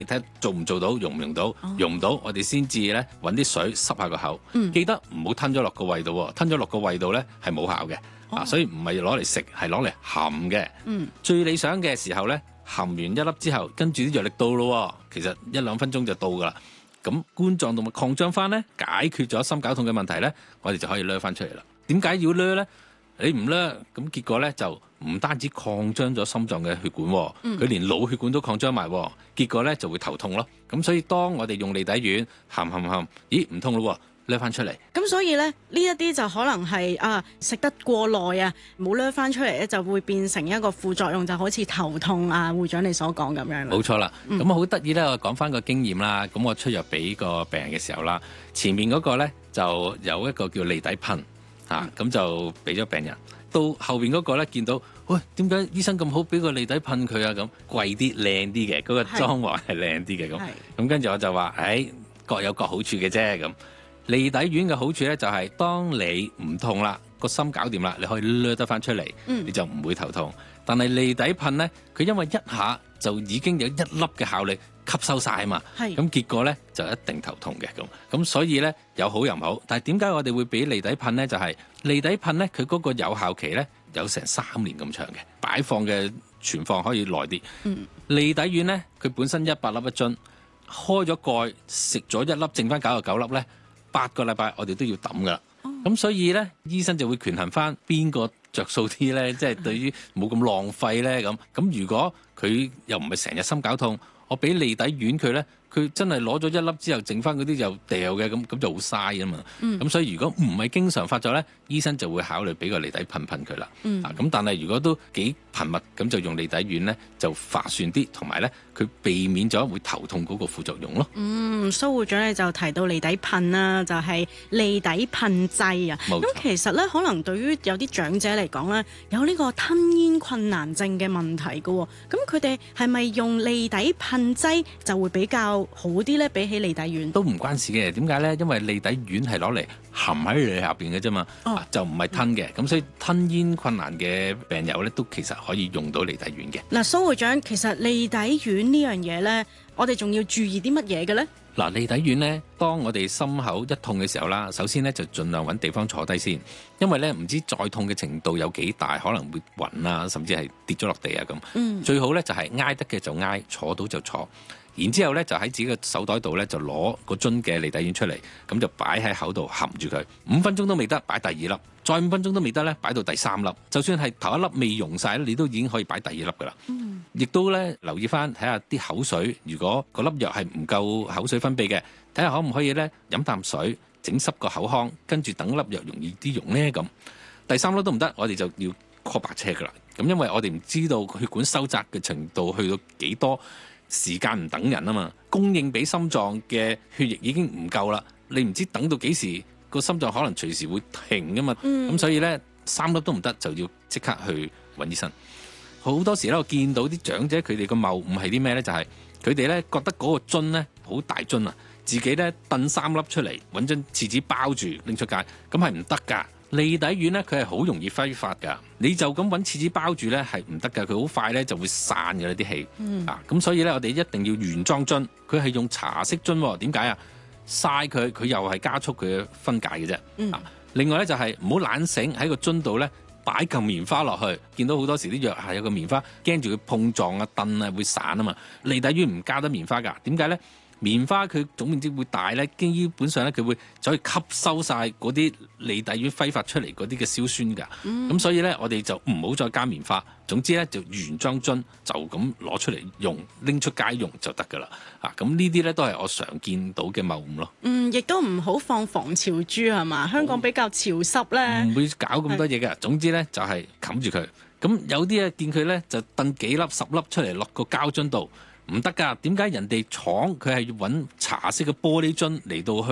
睇下做唔做到，用唔用到，用唔到我哋先至咧揾啲水濕下個口。記得唔好吞咗落個胃度，吞咗落個胃度咧係冇效嘅。所以唔係攞嚟食，係攞嚟含嘅。最理想嘅時候咧，含完一粒之後，跟住啲藥力到咯，其實1-2分鐘就到噶啦。咁冠狀動脈擴張翻咧，解決咗心絞痛嘅問題咧，我哋就可以掠翻出嚟啦。點解要掠咧？你唔掠，咁結果咧就唔單止擴張咗心臟嘅血管，佢連腦血管都擴張埋，結果咧就會頭痛咯。咁所以當我哋用利底丸含，咦唔痛咯，掠翻出嚟。 咁所以咧呢一啲就可能係食得過耐啊，冇掠翻出嚟咧，就會變成一個副作用，就好似頭痛啊，會長你所講咁樣啦。 冇錯啦。咁好得意咧，我講翻個經驗啦。咁我出藥俾個病人嘅時候啦，前面嗰個咧就有一個叫利底噴。咁就俾咗病人，到後邊嗰個咧見到，喂，點解醫生咁好俾個利底噴佢啊？咁貴啲靚啲嘅，嗰個裝潢係靚啲嘅咁跟住我就話，各有各好處嘅啫。咁利底丸嘅好處咧就係，當你唔痛啦，個心搞掂啦，你可以掠得翻出嚟，你就唔會頭痛。但係利底噴咧，佢因為一下就已經有一粒嘅效力吸收晒啊嘛，咁結果咧就一定頭痛嘅咁所以咧有好有唔好。但係點解我哋會俾利底噴咧？就係利底噴咧，佢嗰個有效期咧有成3年咁長嘅，擺放嘅存放可以耐啲。利底丸咧，佢本身100粒一樽，開咗蓋食咗1粒，剩翻99粒咧，8個禮拜我哋都要抌噶啦。咁所以咧，醫生就會權衡翻邊個着數啲咧，即係對於冇咁浪費咧咁如果佢又唔係成日心絞痛，我俾利底丸佢咧，佢真係攞咗1粒之後，剩翻嗰啲又掉嘅，咁就好嘥啊嘛。咁所以如果唔係經常發作咧，醫生就會考慮俾個利底噴佢啦。咁但係如果都幾頻密，咁就用利底丸咧就划算啲，同埋咧佢避免咗會頭痛嗰個副作用咯。 蘇護長你就提到利底噴啦，就係利底噴劑啊。咁其實咧，可能對於有啲長者嚟講咧，有呢個吞嚥困難症嘅問題㗎喎。咁佢哋係咪用利底噴劑就會比較好啲咧？比起利底丸都唔關事嘅。點解咧？因為利底丸係攞嚟含喺你下邊嘅啫嘛，就唔係吞嘅。咁所以吞嚥困難嘅病友咧，都其實可以用到利底丸嘅。 嗱，蘇會長，其實利底丸呢樣嘢咧，我哋仲要注意啲乜嘢嘅咧？ 嗱，利底丸咧，當我哋心口一痛嘅時候啦，首先咧就盡量揾地方坐低先，因為咧唔知再痛嘅程度有幾大，可能會暈啊，甚至係跌咗落地啊咁。最好咧就係挨得嘅就挨，坐到就坐。然之後咧就喺自己嘅手袋度咧就攞個樽嘅利底丸出嚟，咁就擺喺口度含住佢，5分鐘都未得，擺第2粒，再5分鐘都未得咧，擺到第3粒。就算係頭一粒未溶晒咧，你都已經可以擺第2粒噶啦。亦都咧留意翻睇下啲口水，如果嗰粒藥係唔夠口水分泌嘅，睇下可唔可以咧飲啖水整濕個口腔，跟住等粒藥容易啲溶咧咁。第3粒都唔得，我哋就要 call 白車噶啦。咁因為我哋唔知道血管收窄嘅程度去到幾多。時間唔等人啊嘛，供應俾心臟嘅血液已經唔夠啦，你唔知等到幾時個心臟可能隨時會停噶嘛。咁所以咧3粒都唔得，就要即刻去揾醫生。好多時咧我見到啲長者佢哋個謬誤係啲咩咧？就係佢哋咧覺得嗰個樽咧好大樽啊，自己咧燉3粒出嚟，揾張廁紙包住拎出街，咁係唔得㗎。利底丸咧，佢係好容易揮發㗎。你就咁揾廁紙包住咧，係唔得㗎。佢好快咧就會散㗎啦啲氣。咁所以咧，我哋一定要原裝樽。佢係用茶色樽，點解啊？曬佢又係加速佢嘅分解嘅啫。另外咧就係唔好懶醒喺個樽度咧擺嚿棉花落去。見到好多時啲藥係有個棉花，驚住佢碰撞啊、燉啊會散啊嘛。利底丸唔加得棉花㗎。點解咧？棉花佢總面積會大咧，基本上咧佢會就可以吸收晒嗰啲利底丸揮發出嚟嗰啲嘅硝酸㗎。咁所以咧，我哋就唔好再加棉花。總之咧，就原裝樽就咁攞出嚟用，拎出街用就得㗎啦。咁呢啲咧都係我常見到嘅謬誤咯。亦都唔好放防潮珠係嘛？香港比較潮濕咧， 唔會搞咁多嘢㗎。總之咧就係冚住佢。咁有啲啊見佢咧就燉幾粒10粒出嚟落個膠樽度。唔得㗎，點解人哋廠佢係要揾茶色嘅玻璃樽嚟到去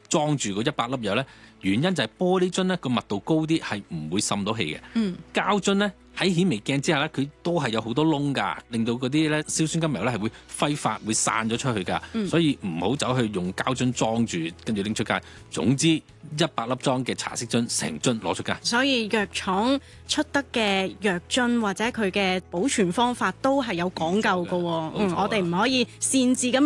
裝住嗰100粒藥呢？原因就係玻璃樽呢個密度高啲，係唔會滲到氣嘅。膠樽呢，喺顯微鏡之下呢，佢都係有好多窿㗎，令到嗰啲呢硝酸甘油呢係會揮發、會散咗出去㗎。所以唔好走去用膠樽裝住，跟住拎出街。總之100粒裝嘅茶色樽，成樽攞出街。 所以藥廠出得嘅藥樽或者佢嘅保存方法都係有講究㗎喎。我哋唔可以擅自咁